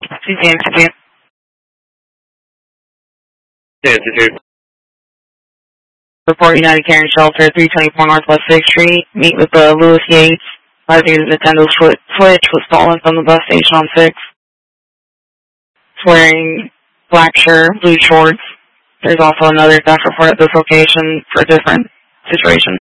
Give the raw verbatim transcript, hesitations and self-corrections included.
C C M C. Institute. Report United Caring Shelter, three twenty-four Northwest sixth Street. Meet with uh, Lewis Yates. Advising his Nintendo Switch was stolen from the bus station on sixth. Wearing black shirt, blue shorts. There's also another theft report at this location for a different situation.